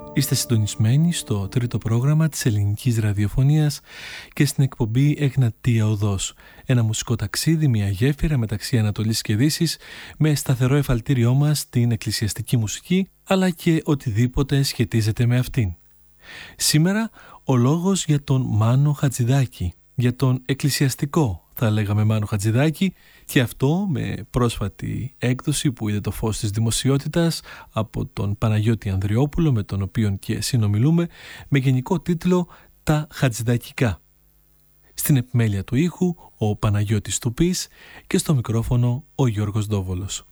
Είστε συντονισμένοι στο τρίτο πρόγραμμα της ελληνικής ραδιοφωνίας και στην εκπομπή Εγνατία Οδός. Ένα μουσικό ταξίδι, μια γέφυρα μεταξύ Ανατολής και Δύσης, με σταθερό εφαλτήριό μας στην εκκλησιαστική μουσική, αλλά και οτιδήποτε σχετίζεται με αυτήν. Σήμερα ο λόγος για τον Μάνο Χατζηδάκη, για τον εκκλησιαστικό θα λέγαμε Μάνο Χατζηδάκη, και αυτό με πρόσφατη έκδοση που είδε το φως της δημοσιότητας από τον Παναγιώτη Ανδριόπουλο, με τον οποίο και συνομιλούμε, με γενικό τίτλο «Τα Χατζηδακικά». Στην επιμέλεια του ήχου ο Παναγιώτης Τουπής και στο μικρόφωνο ο Γιώργος Ντόβολος.